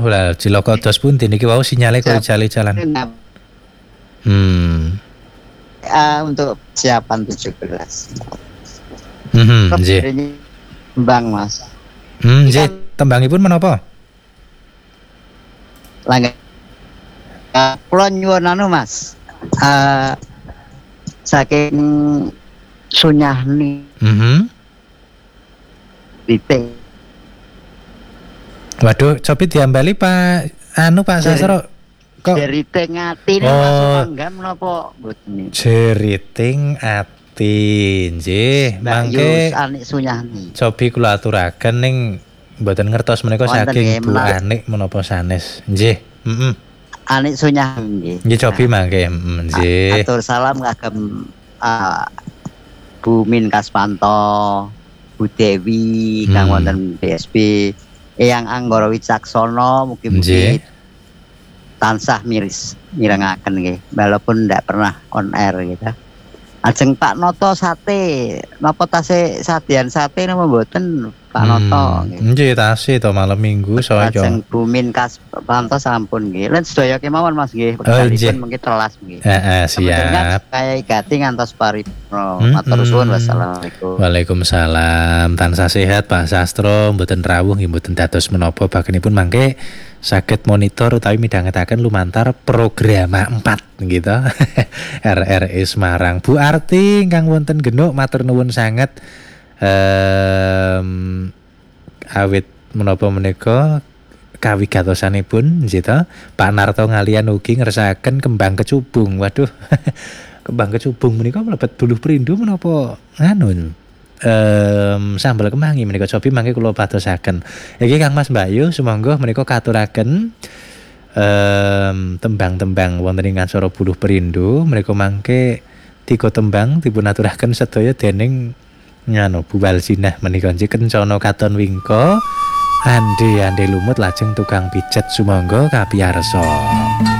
Lah cilaka dos pundi niki wau sinyale kok jale-jalan. Untuk siapan 17. Nggih. Tembang Mas. Nggih, tembangipun menapa? Langga. Kula nyuwun anu Mas. Saking Sunyahni. Titik. Waduh, cobi diambali Pak Sastro. Kok jeriting ati nek masuk manggam napa mboten. Jeriting ati nggih, mangke Anik Sunyahni. cobi kula aturaken ning mboten ngertos menika saking Bu Anik menapa sanes. Nggih, Anik Sunyahni nggih. Nggih cobi mangke, nggih. Atur salam kagem Bu Min Kaspanto, Bu Dewi kang wonten BSB, Eyang Anggara Wicaksono mugi-mugi tansah mirengaken nggih walaupun ndak pernah on air gitu. Ajeng Pak Noto sate, napa tasih sadian sate napa mboten Pak Noto nggih. Nggih tasih to malam Minggu saya. Ajeng Bumin Kaspanto sampun nggih. Lan sedaya kemawon Mas nggih. Wektalipun mengki telas nggih. Siap. Kaya gati ngantos paripurna. Matur suwun wassalamualaikum. Waalaikumsalam. Tansah sehat Pak Sastro, mboten rawuh nggih mboten dados menapa bagenipun mangke saged monitor utawi midhangetaken lumantar program 4 gitu. RRI Semarang. Bu Arti ingkang wonten Genuk matur nuwun sanget awit menapa menika kawigatosanipun nggih to. Pak Narto ngalian ugi ngersakaken kembang kecubung. Waduh. Kembang kecubung menika mlebet Buluh Perindu menapa nganu sambel kemangi menika cobi mangke kula padosaken. Iki Kang Mas Mbakyu sumangga menika katuraken tembang-tembang wonten ing acara Buluh Perindu menika mangke 3 tembang dipun aturaken sedaya dening nganu Bu Walsinah menika Kencana Katon Wingko ande lumut lajeng tukang pijet sumangga kapiyarsa.